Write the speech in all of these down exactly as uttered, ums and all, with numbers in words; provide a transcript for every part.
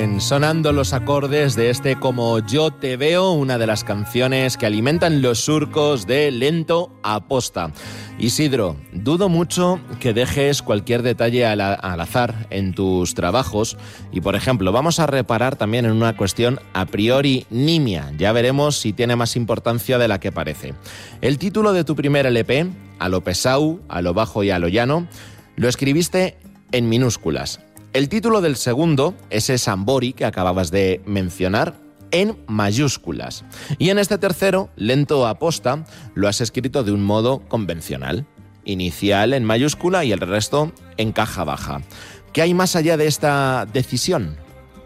siguen sonando los acordes de este Como yo te veo, una de las canciones que alimentan los surcos de Lento Aposta. Isidro, dudo mucho que dejes cualquier detalle al, al azar en tus trabajos y, por ejemplo, vamos a reparar también en una cuestión a priori nimia. Ya veremos si tiene más importancia de la que parece. El título de tu primer L P, A lo pesau, a lo bajo y a lo llano, lo escribiste en minúsculas. El título del segundo, ese Sambori que acababas de mencionar, en mayúsculas. Y en este tercero, Lento Aposta, lo has escrito de un modo convencional. Inicial en mayúscula y el resto en caja baja. ¿Qué hay más allá de esta decisión?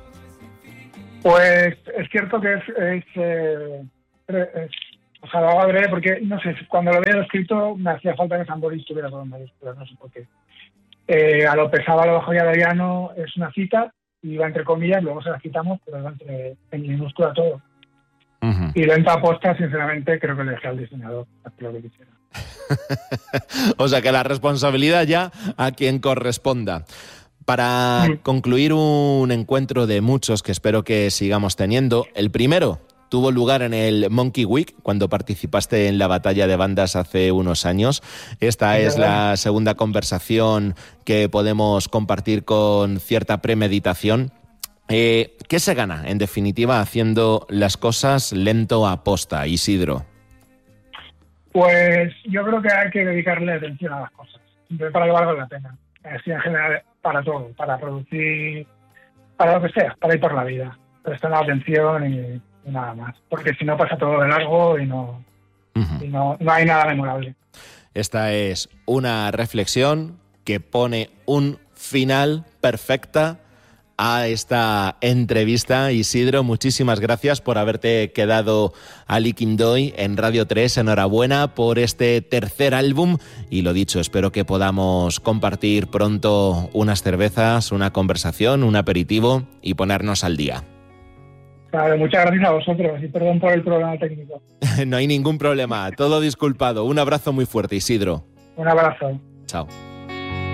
Pues es cierto que es... es, eh, es o sea, lo hago breve porque, no sé, cuando lo había escrito me hacía falta que Sambori estuviera todo en mayúsculas, no sé por qué. Eh, a lo pesado, a lo bajo y a lo llano es una cita, y va entre comillas, luego se las quitamos, pero va entre, en minúscula todo. Uh-huh. Y Lento Aposta, sinceramente, creo que le dejé al diseñador, hacer lo que quisiera. O sea que la responsabilidad ya a quien corresponda. Para sí. concluir un encuentro de muchos que espero que sigamos teniendo, el primero tuvo lugar en el Monkey Week, cuando participaste en la batalla de bandas hace unos años. Esta es la segunda conversación que podemos compartir con cierta premeditación. Eh, ¿Qué se gana, en definitiva, haciendo las cosas lento a posta, Isidro? Pues yo creo que hay que dedicarle atención a las cosas, para que valga la pena. Así en general, para todo, para producir, para lo que sea, para ir por la vida. Prestar atención y... y nada más, porque si no pasa todo de largo y no, uh-huh. y no, no hay nada memorable. Esta es una reflexión que pone un final perfecta a esta entrevista. Isidro, muchísimas gracias por haberte quedado a Liquindoy en Radio tres. Enhorabuena por este tercer álbum y lo dicho, espero que podamos compartir pronto unas cervezas, una conversación, un aperitivo y ponernos al día. Claro, muchas gracias a vosotros y perdón por el problema técnico. No hay ningún problema, todo disculpado. Un abrazo muy fuerte, Isidro. Un abrazo. Chao.